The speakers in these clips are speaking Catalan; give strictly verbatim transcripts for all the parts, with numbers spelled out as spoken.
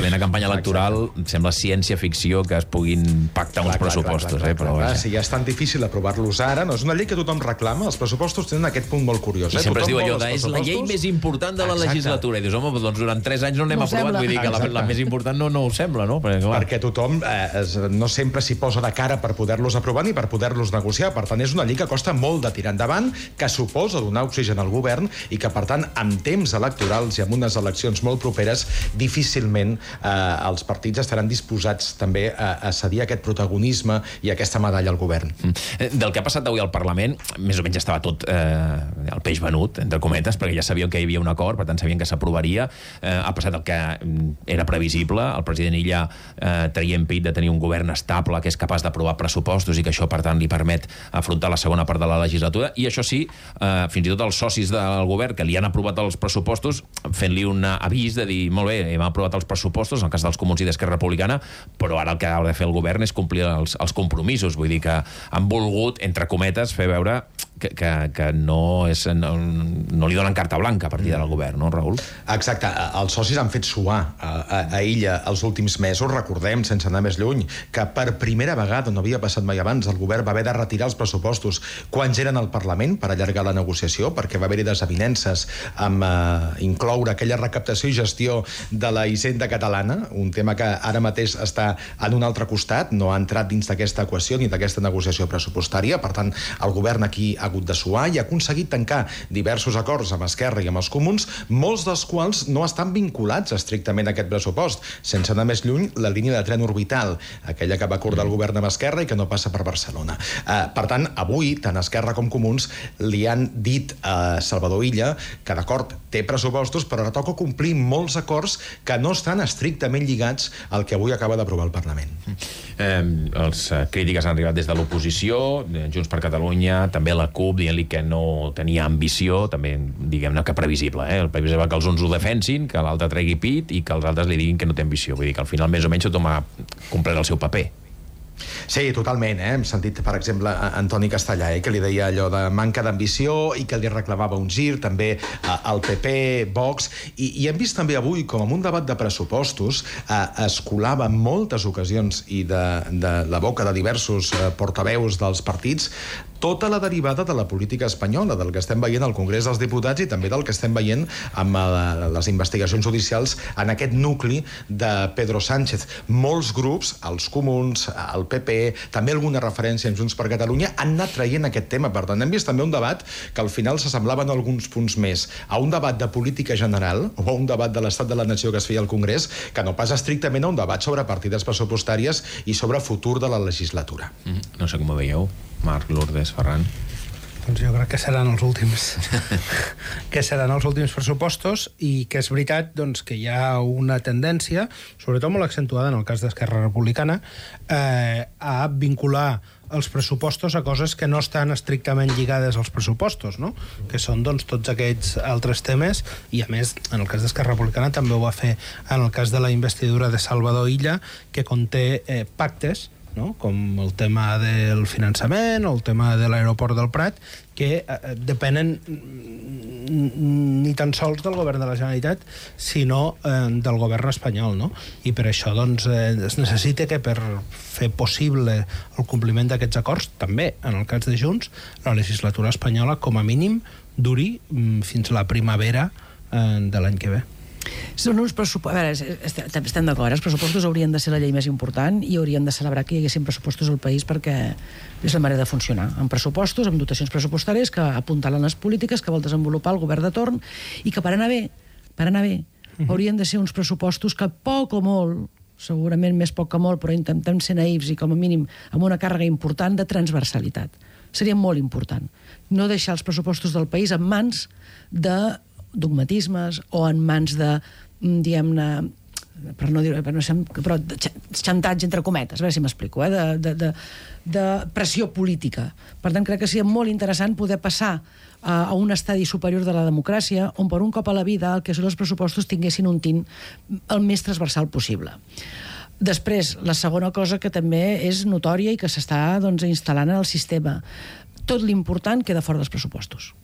plena campanya electoral sembla ciència-ficció que es puguin pactar uns pressupostos. Si ja és tan difícil aprovar-los ara, no és una llei que tothom reclama, els pressupostos tenen aquest punt molt curiós. I sempre es diu allò de, és la llei més important de la legislatura. I dius, home, doncs durant tres anys no n'hem aprovat, vull dir que la més important no ho sembla, no? Perquè tothom no sempre s'hi posa de cara per poder-los aprovar ni per poder-los negociar. Per tant, és una llei que costa molt de tirar endavant, que suposa donar oxigen al govern i que, per tant, amb temps electorals i amb unes eleccions molt properes, difícilment eh, els partits estaran disposats també a, a cedir aquest protagonisme i aquesta medalla al govern. Mm. Del que ha passat avui al Parlament, més o menys estava tot eh, el peix venut, entre cometes, perquè ja sabien que hi havia un acord, per tant sabien que s'aprovaria. Eh, ha passat el que era previsible, el president Illa eh, traient pit de tenir un govern estable que és capaç d'aprovar pressupostos i que això, per tant, li permet afrontar la segona part de la legislatura, i això sí, eh, fins i tot els socis del govern que li han aprovat els pressupostos, fent-li un avís de dir, molt bé, hem aprovat els pressupostos, en el cas dels Comuns i d'Esquerra Republicana, però ara el que ha de fer el govern és complir els, els compromisos. Vull dir que han volgut, entre cometes, fer veure que, que, que no, és, no, no li donen carta blanca a partir del govern, no, Raül? Exacte. Els socis han fet suar a, a, a Illa els últims mesos. Recordem, sense anar més lluny, que per primera vegada, no havia passat mai abans, el govern va haver de retirar els pressupostos quan ja eren al Parlament per allargar la negociació, perquè va haver-hi desavinences amb eh, incloure aquella recaptació i gestió de la Hisenda catalana, un tema que ara mateix està en un altre costat, no ha entrat dins d'aquesta equació ni d'aquesta negociació pressupostària. Per tant, el govern aquí ha hagut de suar i ha aconseguit tancar diversos acords amb Esquerra i amb els Comuns, molts dels quals no estan vinculats estrictament a aquest pressupost. Sense anar més lluny, la línia de tren orbital, aquella que va acordar el govern amb Esquerra i que no passa per Barcelona. Eh, per tant, avui, tant Esquerra com Comuns li han dit a Salvador Illa que, d'acord, té pressupostos, però ara toca complir molts acords que no estan estrictament lligats al que avui acaba d'aprovar el Parlament. Eh, els eh, crítiques han arribat des de l'oposició, Junts per Catalunya, també la CUP, dient-li que no tenia ambició, també, diguem-ne, que previsible. Eh? El previsible que els uns ho defensin, que l'altre tregui pit i que els altres li diguin que no té ambició. Vull dir que al final, més o menys, tothom ha complert el seu paper. Sí, totalment. Eh? Hem sentit, per exemple, a Antoni Castellà, eh? que li deia allò de manca d'ambició i que li reclamava un gir, també al P P, Vox, i, i hem vist també avui com en un debat de pressupostos eh, es colava en moltes ocasions i de, de la boca de diversos eh, portaveus dels partits tota la derivada de la política espanyola, del que estem veient al Congrés dels Diputats i també del que estem veient amb uh, les investigacions judicials en aquest nucli de Pedro Sánchez. Molts grups, els Comuns, el P P, també alguna referència en Junts per Catalunya, han anat traient aquest tema. Per tant, hem vist també un debat que al final s'assemblaven alguns punts més a un debat de política general o a un debat de l'estat de la nació que es feia al Congrés, que no pas estrictament a un debat sobre partides pressupostàries i sobre futur de la legislatura. Mm, no sé com ho veieu. Marc, Lourdes, Ferran. Doncs jo crec que seran els últims que seran els últims pressupostos i que és veritat doncs, que hi ha una tendència, sobretot molt accentuada en el cas d'Esquerra Republicana, eh, a vincular els pressupostos a coses que no estan estrictament lligades als pressupostos, no? Que són doncs, tots aquests altres temes, i a més, en el cas d'Esquerra Republicana també ho va fer en el cas de la investidura de Salvador Illa, que conté eh, pactes, no? Com el tema del finançament o el tema de l'aeroport del Prat, que eh, depenen ni tan sols del govern de la Generalitat, sinó eh, del govern espanyol, no? I per això doncs, eh, es necessita que per fer possible el compliment d'aquests acords, també en el cas de Junts, la legislatura espanyola, com a mínim, duri mm, fins a la primavera eh, de l'any que ve. Són uns pressupostos... A veure, estem, estem d'acord, els pressupostos haurien de ser la llei més important i haurien de celebrar que hi haguessin pressupostos al país perquè és la manera de funcionar. Amb pressupostos, amb dotacions pressupostàries que apuntalen les polítiques que vol desenvolupar el govern de torn i que per anar bé, per anar bé, uh-huh. haurien de ser uns pressupostos que poc o molt, segurament més poc que molt, però intentem ser naïfs i com a mínim amb una càrrega important de transversalitat. Seria molt important. No deixar els pressupostos del país en mans de dogmatismes o en mans de, diguem-ne, per no dir, per no ser, però xantatge entre cometes, a veure si m'explico, eh? de, de, de, de pressió política. Per tant, crec que seria molt interessant poder passar a, a un estadi superior de la democràcia on per un cop a la vida el que són els pressupostos tinguessin un tint el més transversal possible. Després, la segona cosa que també és notòria i que s'està doncs, instal·lant en el sistema, tot l'important queda fora dels pressupostos.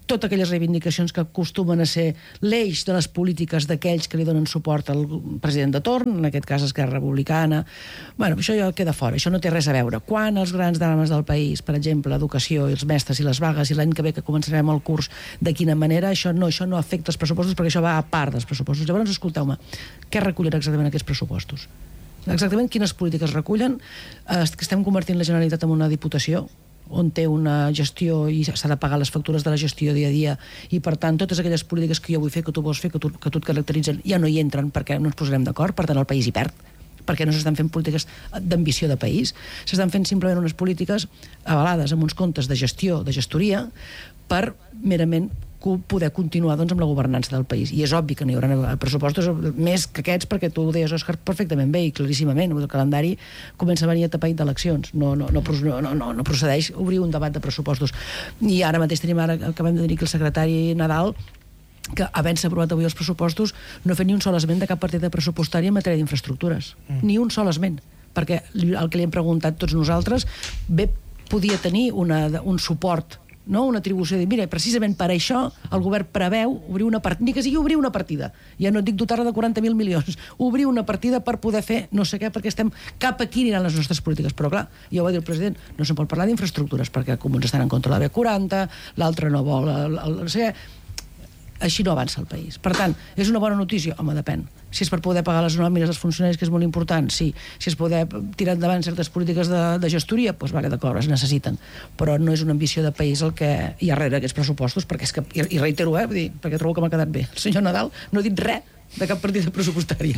totes aquelles reivindicacions que acostumen a ser l'eix de les polítiques d'aquells que li donen suport al president de torn, en aquest cas Esquerra Republicana. Bueno, això ja queda fora, això no té res a veure. Quan els grans drames del país, per exemple, l'educació i els mestres i les vagues, i l'any que ve que començarem el curs, de quina manera, això no, això no afecta els pressupostos perquè això va a part dels pressupostos. Llavors, escolteu-me, què recullen exactament aquests pressupostos? Exactament quines polítiques recullen? Eh, que estem convertint la Generalitat en una diputació, on té una gestió i s'ha de pagar les factures de la gestió dia a dia, i per tant totes aquelles polítiques que jo vull fer, que tu vols fer, que tu, que tu et caracteritzen, ja no hi entren perquè no ens posarem d'acord, per tant el país hi perd, perquè no s'estan fent polítiques d'ambició de país, s'estan fent simplement unes polítiques avalades amb uns comptes de gestió, de gestoria, per merament poder continuar doncs, amb la governança del país. I és obvi que no hi haurà pressupostos més que aquests, perquè tu ho deies, Òscar, perfectament bé i claríssimament. El calendari comença a venir atapeït d'eleccions. No, no, no, no, no, no procedeix obrir un debat de pressupostos. I ara mateix tenim, ara acabem de tenir que el secretari Nadal, que havent-se aprovat avui els pressupostos, no ha fet ni un sol esment de cap partida pressupostària en matèria d'infraestructures. Mm. Ni un sol esment. Perquè el que li hem preguntat tots nosaltres, bé podia tenir una, un suport, no una atribució de, mira, precisament per això el govern preveu obrir una partida, ni que sigui obrir una partida, ja no et dic dotar-la de quaranta mil milions, obrir una partida per poder fer no sé què, perquè estem cap aquí aniran les nostres polítiques, però clar, ja ho va dir el president, no se'n pot parlar d'infraestructures, perquè comuns estan en contra de la B quaranta, l'altre no vol, el, el, no sé què, així no avança el país. Per tant, és una bona notícia? Home, depèn. Si és per poder pagar les nòmines als funcionaris, que és molt important, sí. Si és poder tirar endavant certes polítiques de, de gestoria, doncs vale, d'acord, es necessiten. Però no és una ambició de país el que hi ha darrere aquests pressupostos, perquè és que, i, i reitero, eh, vull dir, perquè trobo que m'ha quedat bé. El senyor Nadal no ha dit res de cap partida pressupostària.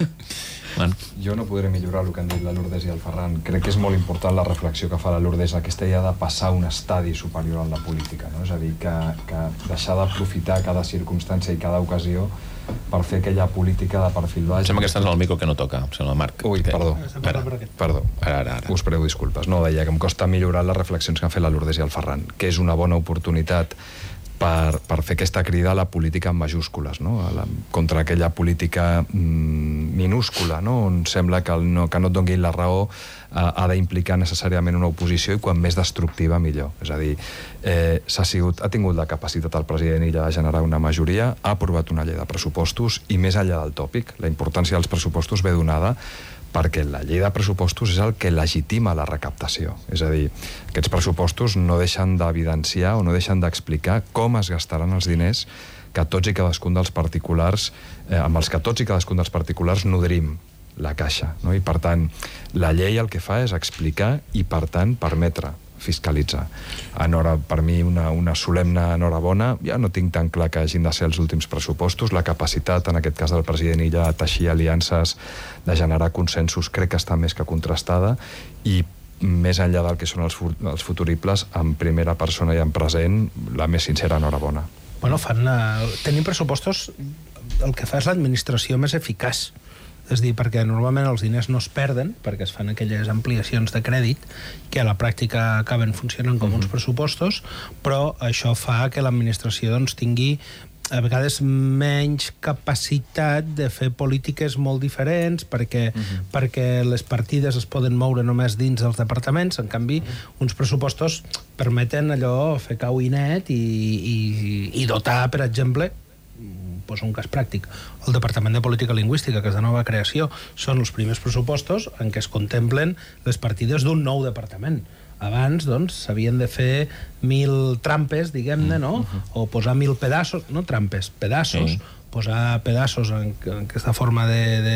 Bueno. Jo no podré millorar el que han dit la Lourdes i el Ferran. Crec que és molt important la reflexió que fa la Lourdes, aquesta idea de passar un estadi superior en la política, no? És a dir, que, que deixar d'aprofitar cada circumstància i cada ocasió per fer aquella política de perfil baix. Sembla que estàs al micro que no toca, em sembla, Marc. Ui, perdó. Ara, perdó. Ara, ara, ara. Us prego disculpes. No, deia que em costa millorar les reflexions que han fet la Lourdes i el Ferran, que és una bona oportunitat per, per fer aquesta crida a la política en majúscules, no? A la, contra aquella política mm, minúscula, no? On sembla que, el no, que no et doni la raó eh, ha d'implicar necessàriament una oposició, i quan més destructiva millor. És a dir, eh, s'ha sigut, ha tingut la capacitat el president Illa de generar una majoria, ha aprovat una llei de pressupostos, i més enllà del tòpic, la importància dels pressupostos ve donada perquè la llei de pressupostos és el que legitima la recaptació. És a dir, aquests pressupostos no deixen d'evidenciar o no deixen d'explicar com es gastaran els diners que tots i cadascun dels particulars, eh, amb els que tots i cadascun dels particulars nodrim la caixa, no? I per tant, la llei el que fa és explicar i, per tant, permetre fiscalitzar. Enhora, per mi, una, una solemne enhorabona. Ja no tinc tan clar que hagin de ser els últims pressupostos. La capacitat, en aquest cas del president Illa, de teixir aliances, de generar consensos, crec que està més que contrastada, i més enllà del que són els, els futuribles, en primera persona i en present, la més sincera enhorabona. Bueno, fan, uh, tenim pressupostos, el que fa és l'administració més eficaç. És dir, perquè normalment els diners no es perden, perquè es fan aquelles ampliacions de crèdit que a la pràctica acaben funcionant com uns pressupostos, però això fa que l'administració doncs, tingui a vegades menys capacitat de fer polítiques molt diferents, perquè, uh-huh. perquè les partides es poden moure només dins dels departaments. En canvi, uh-huh. uns pressupostos permeten allò fer cau i net i, i, i dotar, per exemple, pues un cas pràctic, el Departament de Política Lingüística, que és de nova creació, són els primers pressupostos en què es contemplen les partides d'un nou departament. Abans, doncs, s'havien de fer mil trampes, diguem-ne, no? O posar mil pedaços, no trampes, pedaços, sí. Posar pedaços en, en aquesta forma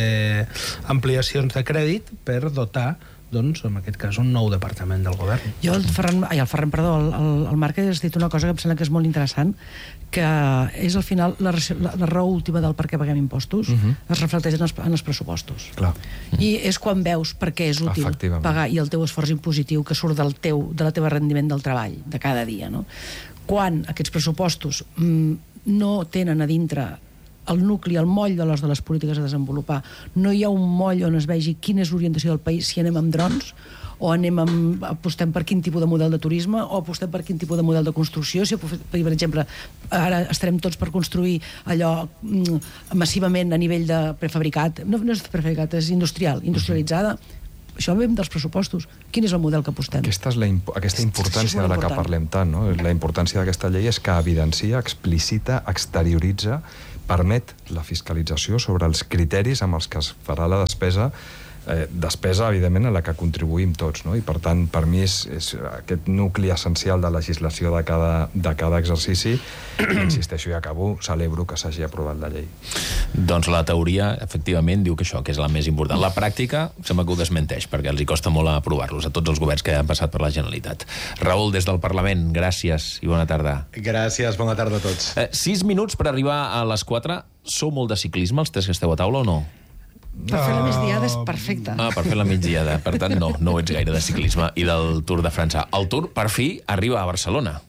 d'ampliacions de, de crèdit per dotar, doncs, en aquest cas, un nou departament del govern. Jo, el Ferran, ai, el Ferran, perdó, el, el, el Marc has dit una cosa que em sembla que és molt interessant, que és, al final, la, la, la raó última del per què paguem impostos, uh-huh. es reflecteix en els, en els pressupostos. Clar. I és quan veus per què és útil pagar, i el teu esforç impositiu que surt del teu, de la teva rendiment del treball, de cada dia, no? Quan aquests pressupostos mm, no tenen a dintre el nucli, el moll de l'os de les polítiques a desenvolupar, no hi ha un moll on es vegi quina és l'orientació del país, si anem amb drons, o anem amb, apostem per quin tipus de model de turisme, o apostem per quin tipus de model de construcció. Si, per exemple, ara estarem tots per construir allò mm, massivament a nivell de prefabricat, no, no és prefabricat, és industrial, industrialitzada, això ve dels pressupostos. Quin és el model que apostem? Aquesta és la imp aquesta importància de la que parlem tant, no? La importància d'aquesta llei és que evidencia, explicita, exterioritza, permet la fiscalització sobre els criteris amb els que es farà la despesa, eh, despesa, evidentment, a la que contribuïm tots, no? I, per tant, per mi és, és aquest nucli essencial de legislació de cada, de cada exercici. I, insisteixo i acabo, celebro que s'hagi aprovat la llei. Doncs la teoria, efectivament, diu que això, que és la més important. La pràctica sembla que ho desmenteix, perquè els hi costa molt aprovar-los a tots els governs que han passat per la Generalitat. Raül, des del Parlament, gràcies i bona tarda. Gràcies, bona tarda a tots. Eh, sis minuts per arribar a les quatre. Sou molt de ciclisme, els tres que esteu a taula, o no? Per fer la migdiada és perfecte. Ah, per fer la migdiada. Per tant, no, no ets gaire de ciclisme i del Tour de França. El Tour, per fi, arriba a Barcelona.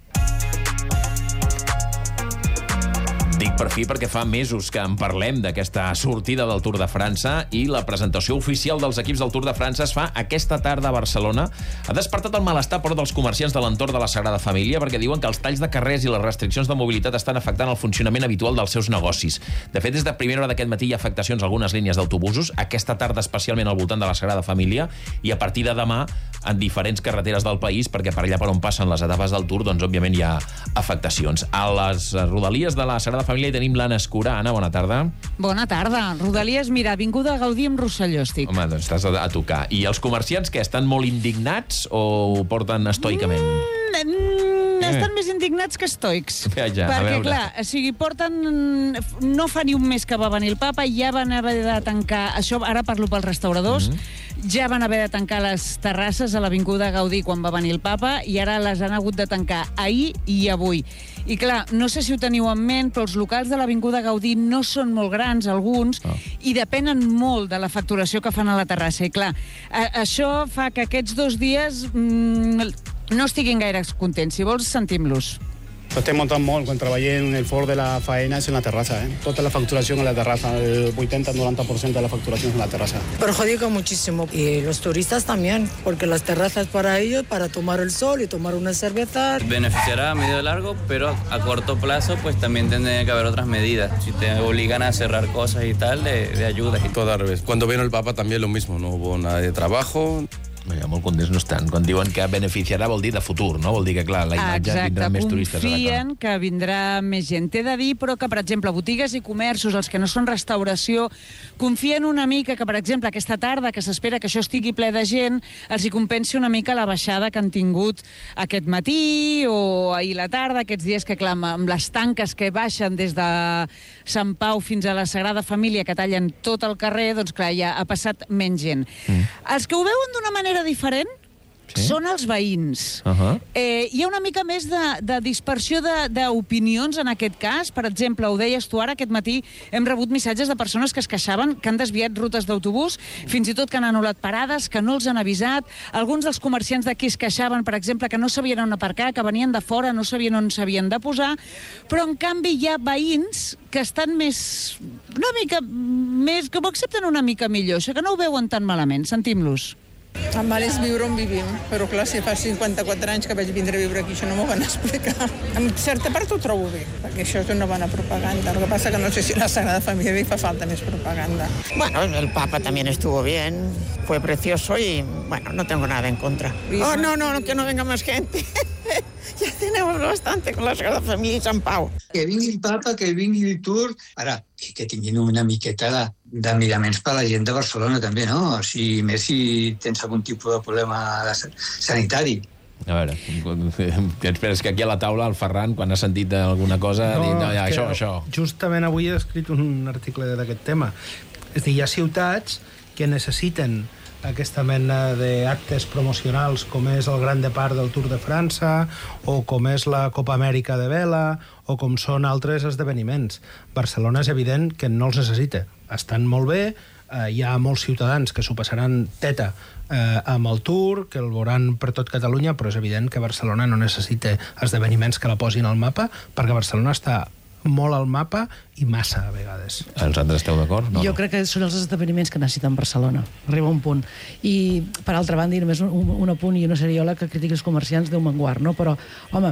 Dic per fi perquè fa mesos que en parlem d'aquesta sortida del Tour de França i la presentació oficial dels equips del Tour de França es fa aquesta tarda a Barcelona. Ha despertat el malestar però dels comerciants de l'entorn de la Sagrada Família perquè diuen que els talls de carrers i les restriccions de mobilitat estan afectant el funcionament habitual dels seus negocis. De fet, des de primera hora d'aquest matí hi ha afectacions a algunes línies d'autobusos, aquesta tarda especialment al voltant de la Sagrada Família i a partir de demà en diferents carreteres del país perquè per allà per on passen les etapes del Tour doncs òbviament hi ha afectacions. A les rodalies de la Sagrada Família hi tenim l'Anna Escura. Anna, bona tarda. Bona tarda. Rodalies, mira, Avinguda Gaudí amb Rosselló estic. Home, doncs estàs a, a tocar. I els comerciants, que estan molt indignats o ho porten estoicament? Mm, mm, estan més indignats que estoics. Ja, ja, a perquè, veure. clar, o sigui, porten... No fa ni un mes que va venir el papa i ja van haver de tancar... Això ara parlo pels restauradors. Mm-hmm. Ja van haver de tancar les terrasses a l'Avinguda Gaudí quan va venir el papa i ara les han hagut de tancar ahir i avui. I clar, no sé si ho teniu en ment, però els locals de l'Avinguda Gaudí no són molt grans, alguns, oh. i depenen molt de la facturació que fan a la terrassa. I clar, a- això fa que aquests dos dies mm, no estiguin gaire contents. Si vols, sentim-los. Estem muntant molt. Quan treballem el fort de la faena és en la terrassa. ¿eh? Tota la facturació en la terrassa. El ochenta noventa por ciento de la facturación en la terraza. Perjudica muchísimo. Y los turistas también, porque las terrazas para ellos, para tomar el sol y tomar una cerveza. Beneficiará a medio y largo, pero a corto plazo pues también tendría que haber otras medidas. Si te obligan a cerrar cosas y tal, de, de ayuda. Todo al revés. Cuando vino el Papa también lo mismo, no hubo nada de trabajo. Ja, molt contents no estan. Quan diuen que beneficiarà vol dir de futur, no? Vol dir que, clar, la imatge Exacte, vindrà més turistes. confien que vindrà més gent. T'he de dir, però, que, per exemple, botigues i comerços, els que no són restauració, confien una mica que, per exemple, aquesta tarda, que s'espera que això estigui ple de gent, els hi compensi una mica la baixada que han tingut aquest matí o ahir la tarda, aquests dies que, clar, amb les tanques que baixen des de Sant Pau fins a la Sagrada Família, que tallen tot el carrer, doncs, clar, ja ha passat menys gent. Mm. Els que ho veuen d'una manera diferent sí? Són els veïns. Uh-huh. Eh, hi ha una mica més de, de dispersió d'opinions en aquest cas. Per exemple, ho deies tu ara, aquest matí hem rebut missatges de persones que es queixaven que han desviat rutes d'autobús, fins i tot que han anul·lat parades, que no els han avisat. Alguns dels comerciants d'aquí es queixaven, per exemple, que no sabien on aparcar, que venien de fora, no sabien on s'havien de posar, però en canvi hi ha veïns que estan més... una mica més... que ho accepten una mica millor, això que no ho veuen tan malament. Sentim-los. El mal és viure on vivim, però clar, si fa cinquanta-quatre anys que vaig vindre a viure aquí, això no m'ho van explicar. En certa part ho trobo bé, perquè això és una bona propaganda. El que passa que no sé si la Sagrada Familia li fa falta més propaganda. Bueno, el Papa también estuvo bien, fue precioso y, bueno, no tengo nada en contra. Oh, no, no, que no venga más gente. Ya tenemos bastante con la Sagrada Família i Sant Pau. Que vingui el Papa, que vingui el Tour. Ara, que, que tinguin una miqueta de, de miraments per a la gent de Barcelona, també, no? O sigui, més si tens algun tipus de problema sanitari. A veure, esperes que aquí a la taula el Ferran, quan ha sentit alguna cosa, no, ha dit, no, ja, això, això. Justament avui he escrit un article d'aquest tema. És a dir, hi ha ciutats que necessiten aquesta mena d'actes promocionals com és el Gran Depart del Tour de França o com és la Copa Amèrica de vela o com són altres esdeveniments. Barcelona és evident que no els necessita. Estan molt bé, eh, hi ha molts ciutadans que s'ho passaran teta eh, amb el Tour, que el veuran per tot Catalunya, però és evident que Barcelona no necessita esdeveniments que la posin al mapa, perquè Barcelona està molt al mapa i massa, a vegades. Els altres esteu d'acord? No, jo no. crec que són els esdeveniments que necessiten Barcelona. Arriba un punt. I, per altra banda, i només un, un apunt i una seriola que critiqui els comerciants, Déu me'n guard, no? Però, home,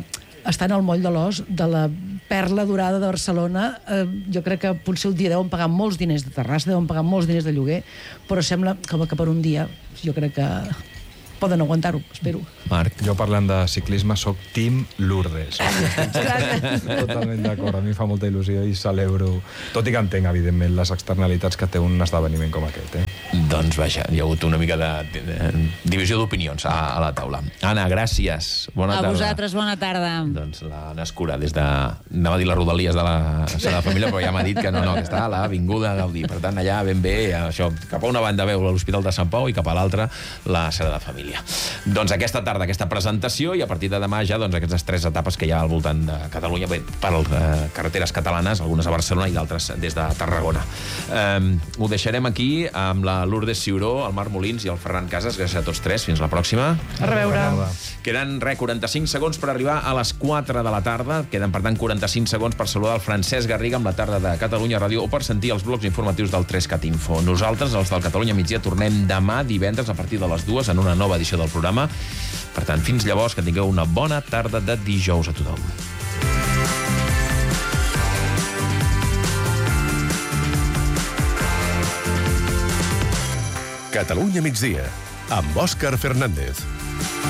estan al moll de l'os de la perla dorada de Barcelona. Eh, jo crec que potser un dia deuen pagar molts diners de terrassa, deuen pagar molts diners de lloguer, però sembla que, que per un dia jo crec que poden aguantar-ho, espero. Marc. Jo parlant de ciclisme soc Team Lourdes. Totalment d'acord, a mi fa molta il·lusió i celebro, tot i que entenc, evidentment, les externalitats que té un esdeveniment com aquest. Eh? Doncs vaja, hi ha hagut una mica de, de, de divisió d'opinions a, a la taula. Anna, gràcies. Bona a tarda. A vosaltres, bona tarda. Doncs l'Anna Escura, des de... anava a dir les Rodalies de la Sagrada Família, però ja m'ha dit que no, no, que està a l'Avinguda Gaudí. Per tant, allà ben bé, això, cap a una banda veu l'Hospital de Sant Pau i cap a l'altra la Sagrada Família. Doncs aquesta tarda, aquesta presentació, i a partir de demà ja doncs, aquestes tres etapes que hi ha al voltant de Catalunya, bé, per eh, carreteres catalanes, algunes a Barcelona i d'altres des de Tarragona. Eh, ho deixarem aquí amb la Lourdes Ciuró, el Marc Molins i el Ferran Casas. Gràcies a tots tres. Fins la pròxima. A reveure. Queden, re, quaranta-cinc segons per arribar a les quatre de la tarda. Queden, per tant, quaranta-cinc segons per saludar el Francesc Garriga amb la tarda de Catalunya Ràdio o per sentir els blocs informatius del tres cat Info. Nosaltres, els del Catalunya Migdia, tornem demà divendres a partir de les dues en una nova edició del programa. Per tant, fins llavors, que tingueu una bona tarda de dijous a tothom. Catalunya Migdia, amb Òscar Fernández.